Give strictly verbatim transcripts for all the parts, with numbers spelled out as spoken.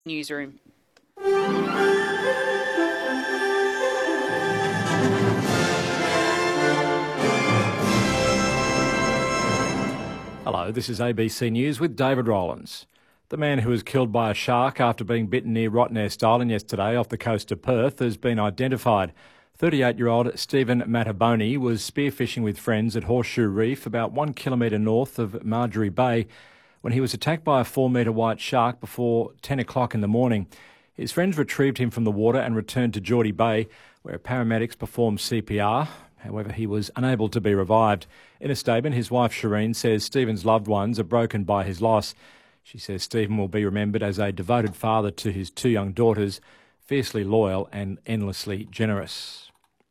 Newsroom. Hello, this is A B C News with David Rowlands. The man who was killed by a shark after being bitten near Rottnest Island yesterday off the coast of Perth has been identified. thirty-eight-year-old Stephen Mataboni was spearfishing with friends at Horseshoe Reef, about one kilometre north of Marjorie Bay, when he was attacked by a four-metre white shark before ten o'clock in the morning. His friends retrieved him from the water and returned to Geordie Bay, where paramedics performed C P R. However, he was unable to be revived. In a statement, his wife Shireen says Stephen's loved ones are broken by his loss. She says Stephen will be remembered as a devoted father to his two young daughters, fiercely loyal and endlessly generous.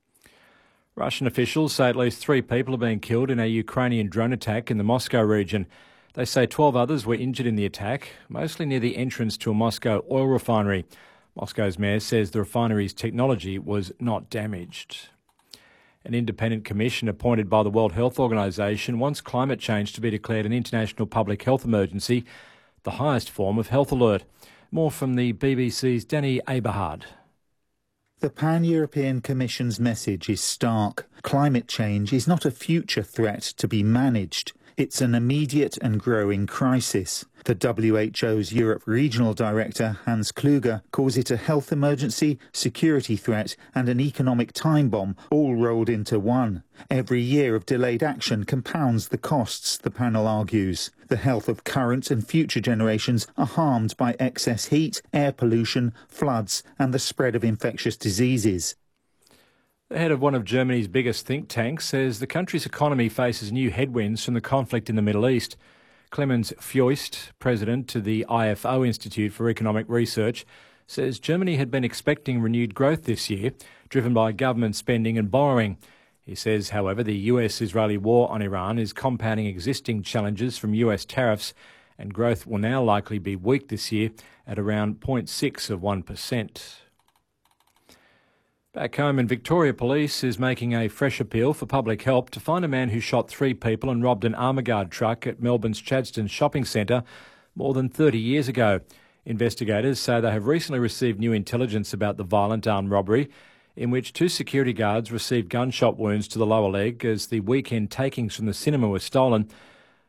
Russian officials say at least three people have been killed in a Ukrainian drone attack in the Moscow region. They say twelve others were injured in the attack, mostly near the entrance to a Moscow oil refinery. Moscow's mayor says the refinery's technology was not damaged. An independent commission appointed by the World Health Organization wants climate change to be declared an international public health emergency, the highest form of health alert. More from the B B C's Danny Aberhard. The Pan-European Commission's message is stark. Climate change is not a future threat to be managed. It's an immediate and growing crisis. The W H O's Europe Regional Director, Hans Kluge, calls it a health emergency, security threat and an economic time bomb, all rolled into one. Every year of delayed action compounds the costs, the panel argues. The health of current and future generations are harmed by excess heat, air pollution, floods and the spread of infectious diseases. The head of one of Germany's biggest think tanks says the country's economy faces new headwinds from the conflict in the Middle East. Clemens Fjost, president to the I F O Institute for Economic Research, says Germany had been expecting renewed growth this year, driven by government spending and borrowing. He says, however, the U S-Israeli war on Iran is compounding existing challenges from U S tariffs, and growth will now likely be weak this year at around zero point six of one percent. Back home in Victoria, police is making a fresh appeal for public help to find a man who shot three people and robbed an Armaguard truck at Melbourne's Chadstone shopping centre more than thirty years ago. Investigators say they have recently received new intelligence about the violent armed robbery, in which two security guards received gunshot wounds to the lower leg as the weekend takings from the cinema were stolen.